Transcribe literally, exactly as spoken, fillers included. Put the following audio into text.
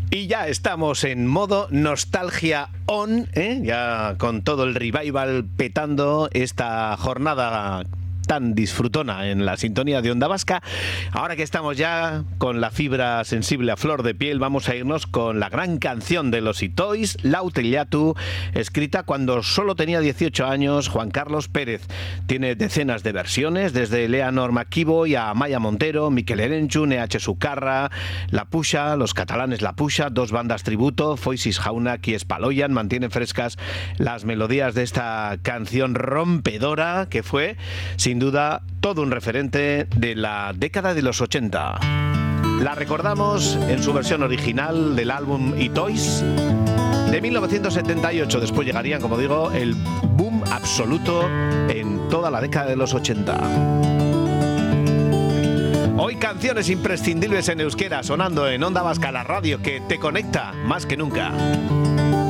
Y ya estamos en modo nostalgia on, ¿eh? Ya con todo el revival petando esta jornada tan disfrutona en la sintonía de Onda Vasca. Ahora que estamos ya con la fibra sensible a flor de piel, vamos a irnos con la gran canción de los Itois, Lautillatu, escrita cuando solo tenía dieciocho años Juan Carlos Pérez. Tiene decenas de versiones, desde Leonor Maquibo y a Maya Montero, Miquel Erenchu, N H Sucarra, La Puxa, los catalanes La Puxa, dos bandas tributo, Foisis Jaunak y Espaloyan, mantienen frescas las melodías de esta canción rompedora que fue, sin Sin duda, todo un referente de la década de los ochenta. La recordamos en su versión original del álbum Itois de mil novecientos setenta y ocho. Después llegarían, como digo, el boom absoluto en toda la década de los ochenta. Hoy canciones imprescindibles en euskera sonando en Onda Vasca, la radio que te conecta más que nunca.